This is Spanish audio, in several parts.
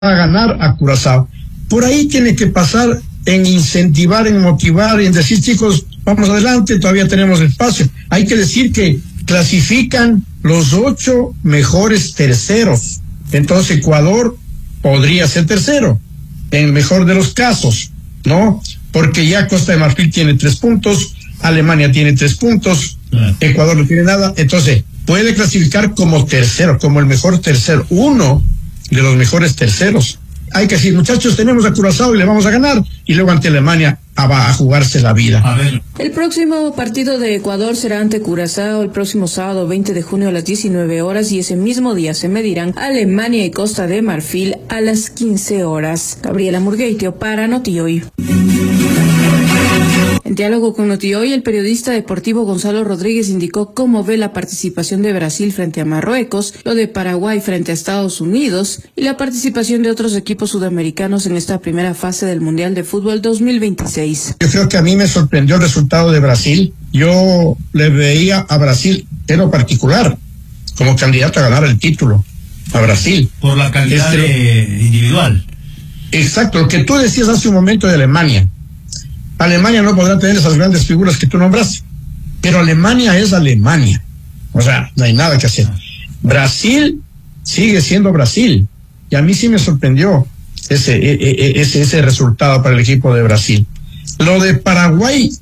a ganar a Curazao. Por ahí tiene que pasar en incentivar, en motivar, en decir, chicos, vamos adelante, todavía tenemos espacio. Hay que decir que clasifican los 8 mejores terceros. Entonces Ecuador podría ser tercero, en el mejor de los casos, ¿no? Porque ya Costa de Marfil tiene 3 puntos, Alemania tiene 3 puntos, Ecuador no tiene nada, entonces puede clasificar como tercero, como el mejor tercero, uno de los mejores terceros. Hay que decir, muchachos, tenemos a Curazao y le vamos a ganar, y luego ante Alemania va a jugarse la vida. A ver. El próximo partido de Ecuador será ante Curazao el próximo sábado 20 de junio a las 19 horas y ese mismo día se medirán Alemania y Costa de Marfil a las 15 horas. Gabriela Murgueitio para Notihoy. En diálogo con Notihoy, el periodista deportivo Gonzalo Rodríguez indicó cómo ve la participación de Brasil frente a Marruecos, lo de Paraguay frente a Estados Unidos y la participación de otros equipos sudamericanos en esta primera fase del Mundial de Fútbol 2026. Yo creo que a mí me sorprendió el resultado de Brasil. Yo le veía a Brasil en lo particular como candidato a ganar el título, a Brasil. Por la calidad individual. Exacto, lo que tú decías hace un momento de Alemania. Alemania no podrá tener esas grandes figuras que tú nombraste, pero Alemania es Alemania, o sea, no hay nada que hacer. Brasil sigue siendo Brasil, y a mí sí me sorprendió ese resultado para el equipo de Brasil. Lo de Paraguay,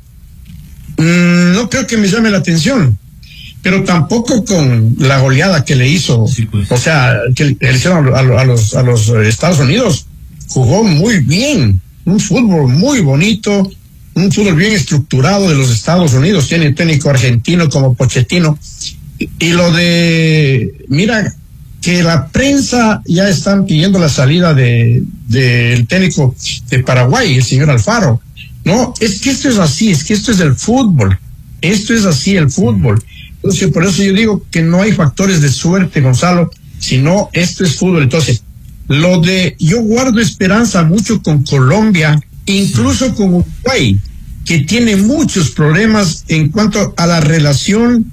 no creo que me llame la atención, pero tampoco con la goleada que le hizo, sí, pues. O sea, que le hicieron a los Estados Unidos. Jugó muy bien, un fútbol muy bonito, un fútbol bien estructurado de los Estados Unidos. Tiene técnico argentino como Pochettino. Y lo de, mira, que la prensa ya están pidiendo la salida del técnico de Paraguay, el señor Alfaro. No, es que esto es así, es que esto es el fútbol. Esto es así, el fútbol. Entonces, por eso yo digo que no hay factores de suerte, Gonzalo, sino esto es fútbol. Entonces, yo guardo esperanza mucho con Colombia, incluso con Uruguay, que tiene muchos problemas en cuanto a la relación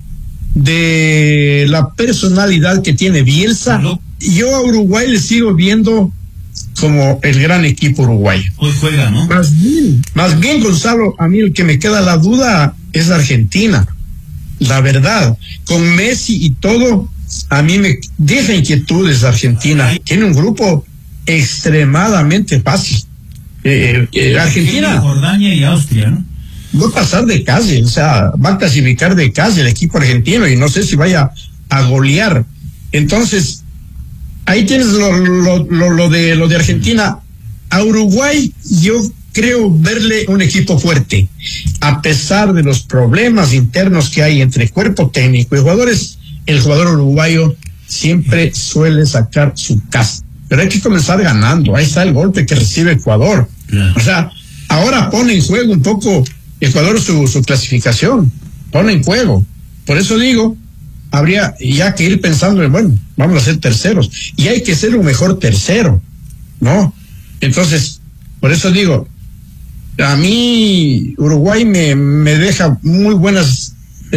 de la personalidad que tiene Bielsa. Yo a Uruguay le sigo viendo como el gran equipo uruguayo. Hoy juega, ¿no? Más bien, Gonzalo, a mí el que me queda la duda es Argentina. La verdad, con Messi y todo, a mí me deja inquietudes Argentina. Tiene un grupo extremadamente fácil. Argentina, Jordania y Austria, ¿no? Va a pasar de calle, o sea, va a clasificar de calle el equipo argentino y no sé si vaya a golear. Entonces, ahí tienes lo de Argentina. A Uruguay yo creo verle un equipo fuerte, a pesar de los problemas internos que hay entre cuerpo técnico y jugadores. El jugador uruguayo siempre suele sacar su casa, pero hay que comenzar ganando. Ahí está el golpe que recibe Ecuador. O sea, ahora pone en juego un poco Ecuador su clasificación, pone en juego. Por eso digo, habría ya que ir pensando en, bueno, vamos a ser terceros, y hay que ser un mejor tercero, ¿no? Entonces, por eso digo, a mí Uruguay me deja muy buenas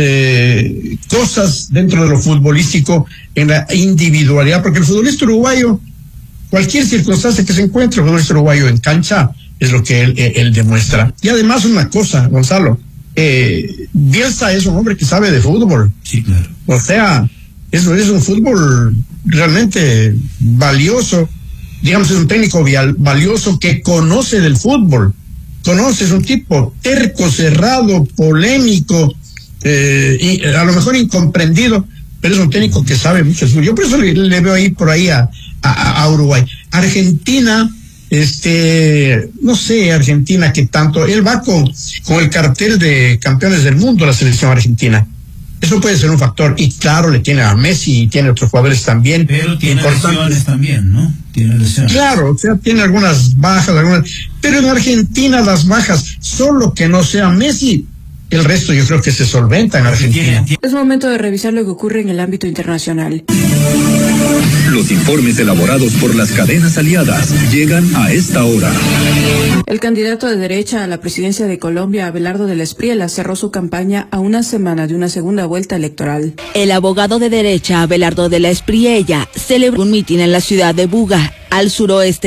cosas dentro de lo futbolístico, en la individualidad, porque el futbolista uruguayo, cualquier circunstancia que se encuentre, el futbolista uruguayo en cancha es lo que él demuestra. Y además una cosa, Gonzalo, Bielsa es un hombre que sabe de fútbol. Sí, claro. O sea, eso es un fútbol realmente valioso. Digamos, es un técnico valioso que conoce del fútbol. Conoce, es un tipo terco, cerrado, polémico, y a lo mejor incomprendido, pero es un técnico que sabe mucho. Yo por eso le veo ahí por ahí a Uruguay. Argentina, no sé, Argentina que tanto, él va con el cartel de campeones del mundo, la selección argentina. Eso puede ser un factor, y claro, le tiene a Messi y tiene otros jugadores también. Pero tiene lesiones también, ¿no? Tiene lesiones. Claro, o sea, tiene algunas bajas, pero en Argentina las bajas, solo que no sea Messi, el resto yo creo que se solventa en Argentina. Es momento de revisar lo que ocurre en el ámbito internacional. Los informes elaborados por las cadenas aliadas llegan a esta hora. El candidato de derecha a la presidencia de Colombia, Abelardo de la Espriella, cerró su campaña a una semana de una segunda vuelta electoral. El abogado de derecha, Abelardo de la Espriella, celebró un mitin en la ciudad de Buga, al suroeste